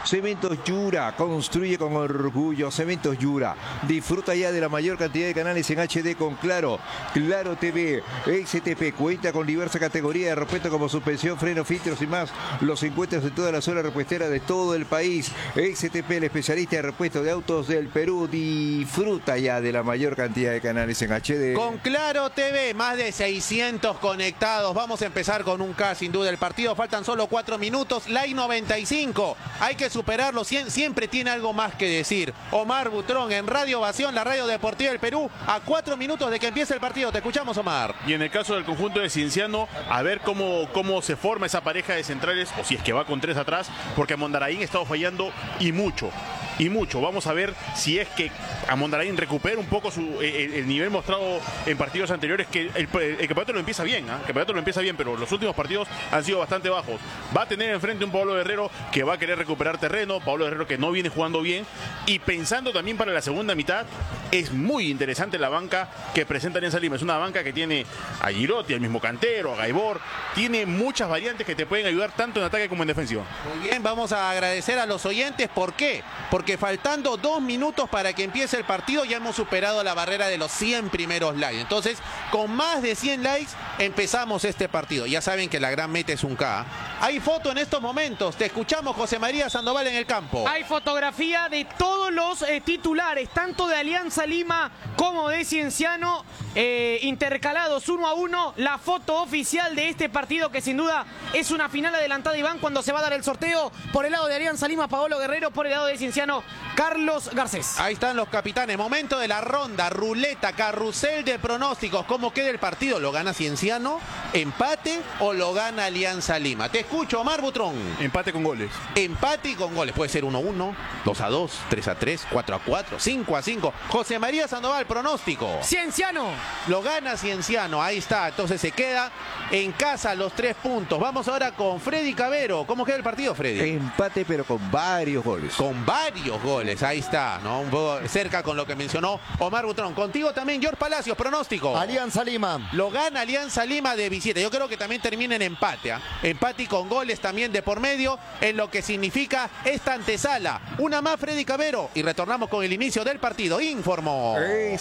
Cementos Yura, construye con orgullo. Cementos Yura, disfruta ya de la mayor cantidad de canales en HD con Claro. Claro TV, XTP, cuenta con diversa categoría de repuesto como suspensión, freno, filtros y más. Los encuentros de toda la zona repuestera de todo el país. XTP, el especialista de repuesto de autos del Perú, disfruta ya de la mayor cantidad de canales en HD. Con Claro TV, más de 600 conectados. Vamos a empezar con un K, sin duda. El partido faltan solo 4 minutos. Lai 95. Hay que superarlo. Siempre tiene algo más que decir. Omar Butrón en Radio Ovación, la radio deportiva del Perú, a 4 minutos de que empiece el partido. Te escuchamos, Omar. Y en el caso del conjunto de Cienciano, a ver cómo se forma esa pareja de centrales, o si es que va con 3 atrás, porque Mondaraín ha estado fallando y mucho. Vamos a ver si es que Mondaraín recupera un poco el nivel mostrado en partidos anteriores, que el campeonato lo empieza bien, el campeonato lo empieza bien, pero los últimos partidos han sido bastante bajos. Va a tener enfrente un Pablo Guerrero que va a querer recuperar terreno, Pablo Guerrero que no viene jugando bien, y pensando también para la segunda mitad, es muy interesante la banca que presenta Alianza Lima. Es una banca que tiene a Girotti, al mismo Cantero, a Gaibor, tiene muchas variantes que te pueden ayudar tanto en ataque como en defensiva. Muy bien, vamos a agradecer a los oyentes. ¿Por qué? Porque faltando 2 minutos para que empiece el partido, ya hemos superado la barrera de los 100 primeros likes. Entonces, con más de 100 likes, empezamos este partido. Ya saben que la gran meta es un K. Hay foto en estos momentos. Te escuchamos, José María Sandoval, en el campo. Hay fotografía de todos los titulares, tanto de Alianza Lima como de Cienciano, intercalados 1 a 1. La foto oficial de este partido, que sin duda es una final adelantada, Iván, cuando se va a dar el sorteo. Por el lado de Alianza Lima, Paolo Guerrero; por el lado de Cienciano, Carlos Garcés. Ahí están los capitanes. Momento de la ronda, ruleta, carrusel de pronósticos. ¿Cómo queda el partido? ¿Lo gana Cienciano? ¿Empate o lo gana Alianza Lima? Te escucho, Omar Butrón. Empate con goles. Empate y con goles. Puede ser 1-1, 2-2, 3-3, 4-4, 5-5. José María Sandoval, pronóstico. Cienciano. Lo gana Cienciano. Ahí está. Entonces se queda en casa los 3 puntos. Vamos ahora con Freddy Cabero. ¿Cómo queda el partido, Freddy? Empate, pero con varios goles. Con varios goles. Ahí está, ¿no? Un poco cerca con lo que mencionó Omar Butrón. Contigo también, George Palacios, pronóstico. Alianza Lima. Lo gana Alianza Lima de visita. Yo creo que también termina en empate. Empate y con goles también de por medio, en lo que significa esta antesala. Una más, Freddy Cabero, y retornamos con el inicio del partido. Informó.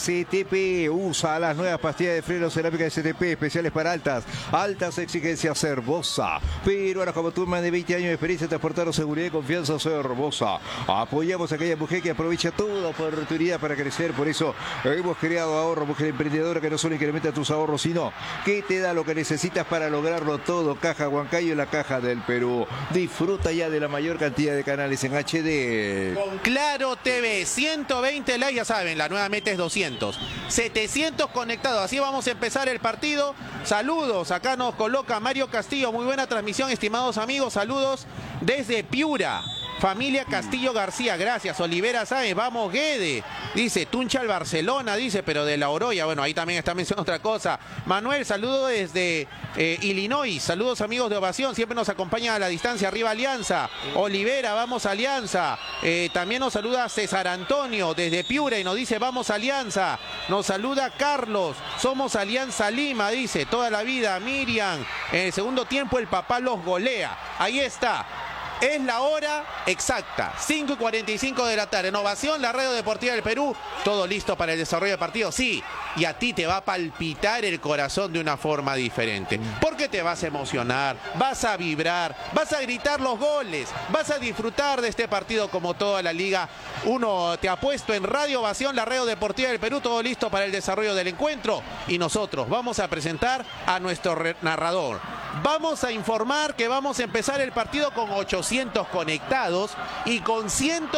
STP usa las nuevas pastillas de freno cerámica STP, especiales para altas exigencias. Herbosa. Pero ahora, como tú, más de 20 años de experiencia, transportando seguridad y confianza, soy Herbosa. Apoyamos a aquella mujer que aprovecha toda oportunidad para crecer. Por eso hemos creado Ahorro, mujer emprendedora, que no solo incrementa tus ahorros, sino que te da lo que necesitas para lograrlo todo. Caja Huancayo, la caja del Perú. Disfruta ya de la mayor cantidad de canales en HD. Con Claro TV, 120 likes, ya saben, la nueva meta es 200. 700 conectados, así vamos a empezar el partido. Saludos, acá nos coloca Mario Castillo, muy buena transmisión, estimados amigos, saludos desde Piura. Familia Castillo García, gracias. Olivera Sáenz, vamos Guede. Dice, Tuncha al Barcelona, dice, pero de la Oroya. Bueno, ahí también está mencionando otra cosa. Manuel, saludo desde Illinois. Saludos, amigos de Ovación. Siempre nos acompaña a la distancia. Arriba Alianza. Olivera, vamos Alianza. También nos saluda César Antonio desde Piura y nos dice, vamos Alianza. Nos saluda Carlos. Somos Alianza Lima, dice, toda la vida. Miriam, en el segundo tiempo el papá los golea. Ahí está. Es la hora exacta, 5:45 de la tarde. En Ovación, la radio deportiva del Perú. Todo listo para el desarrollo del partido, sí. Y a ti te va a palpitar el corazón de una forma diferente. Porque te vas a emocionar, vas a vibrar, vas a gritar los goles, vas a disfrutar de este partido como toda la liga. Uno te ha puesto en Radio Ovación, la radio deportiva del Perú. Todo listo para el desarrollo del encuentro. Y nosotros vamos a presentar a nuestro narrador. Vamos a informar que vamos a empezar el partido con 800 conectados y con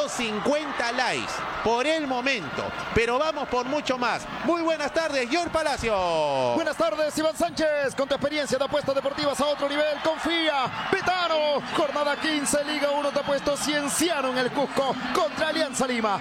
150 likes por el momento. Pero vamos por mucho más. Muy buenas tardes, George Palacio. Buenas tardes, Iván Sánchez. Con tu experiencia de apuestas deportivas a otro nivel, confía. Betano, jornada 15, Liga 1, te ha puesto Cienciano en el Cusco contra Alianza Lima.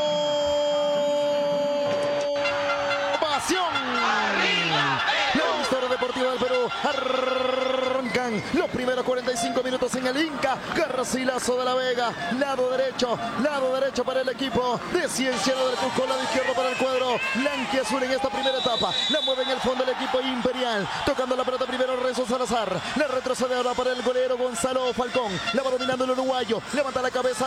Ovación. La historia deportiva del Perú. Arrancan los primeros 45 minutos en el Inca. Garcilaso de la Vega, lado derecho para el equipo de Cienciano del Cusco, lado izquierdo para el cuadro blanquiazul en esta primera etapa. La mueve en el fondo el equipo Imperial, tocando la pelota primero Renzo Salazar, la retrocede ahora para el golero Gonzalo Falcón, la va dominando el uruguayo, levanta la cabeza